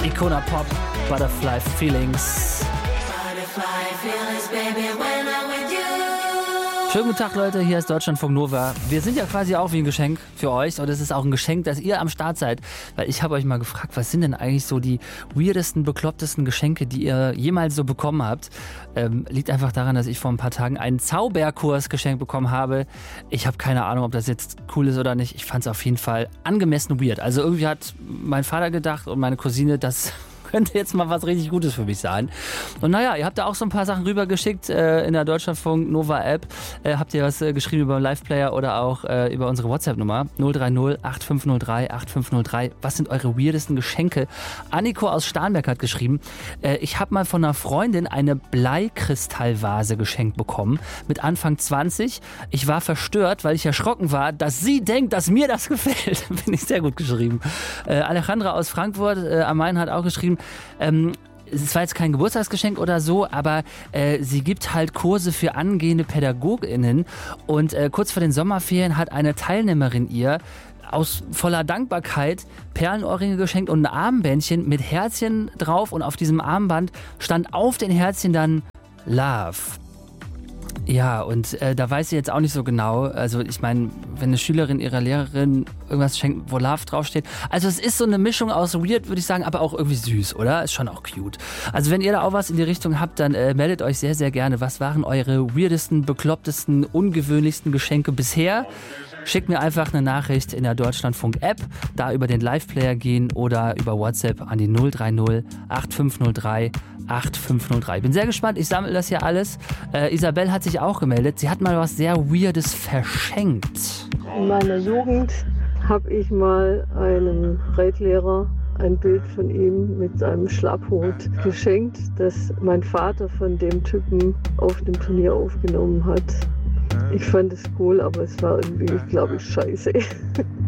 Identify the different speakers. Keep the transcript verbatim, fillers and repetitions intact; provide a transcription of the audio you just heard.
Speaker 1: Icona Pop, Butterfly Feelings. Schönen guten Tag, Leute, hier ist Deutschlandfunk Nova. Wir sind ja quasi auch wie ein Geschenk für euch und es ist auch ein Geschenk, dass ihr am Start seid, weil ich habe euch mal gefragt, was sind denn eigentlich so die weirdesten, beklopptesten Geschenke, die ihr jemals so bekommen habt. Ähm, liegt einfach daran, dass ich vor ein paar Tagen einen Zauberkurs geschenkt bekommen habe. Ich habe keine Ahnung, ob das jetzt cool ist oder nicht. Ich fand es auf jeden Fall angemessen weird. Also irgendwie hat mein Vater gedacht und meine Cousine, das könnte jetzt mal was richtig Gutes für mich sein. Und naja, ihr habt da auch so ein paar Sachen rübergeschickt äh, in der Deutschlandfunk Nova App. Äh, habt ihr was äh, geschrieben über den Live-Player oder auch äh, über unsere WhatsApp-Nummer null drei null acht fünf null drei acht fünf null drei. Was sind eure weirdesten Geschenke? Anniko aus Starnberg hat geschrieben, äh, ich habe mal von einer Freundin eine Bleikristallvase geschenkt bekommen mit Anfang zwanzig. Ich war verstört, weil ich erschrocken war, dass sie denkt, dass mir das gefällt. Finde ich sehr gut geschrieben. Äh, Alejandra aus Frankfurt äh, am Main hat auch geschrieben, Ähm, es war jetzt kein Geburtstagsgeschenk oder so, aber äh, sie gibt halt Kurse für angehende PädagogInnen und äh, kurz vor den Sommerferien hat eine Teilnehmerin ihr aus voller Dankbarkeit Perlenohrringe geschenkt und ein Armbändchen mit Herzchen drauf und auf diesem Armband stand auf den Herzchen dann Love. Ja, und äh, da weiß sie jetzt auch nicht so genau, also ich meine, wenn eine Schülerin ihrer Lehrerin irgendwas schenkt, wo Love draufsteht, also es ist so eine Mischung aus weird, würde ich sagen, aber auch irgendwie süß, oder? Ist schon auch cute. Also wenn ihr da auch was in die Richtung habt, dann äh, meldet euch sehr, sehr gerne. Was waren eure weirdesten, beklopptesten, ungewöhnlichsten Geschenke bisher? Schickt mir einfach eine Nachricht in der Deutschlandfunk-App, da über den Live-Player gehen oder über WhatsApp an die null drei null acht fünf null drei acht fünf null drei. Bin sehr gespannt, ich sammle das hier alles. Äh, Isabel hat sich auch gemeldet. Sie hat mal was sehr Weirdes verschenkt.
Speaker 2: In meiner Jugend habe ich mal einem Reitlehrer ein Bild von ihm mit seinem Schlapphut geschenkt, das mein Vater von dem Typen auf dem Turnier aufgenommen hat. Ich fand es cool, aber es war irgendwie, glaube ich, scheiße.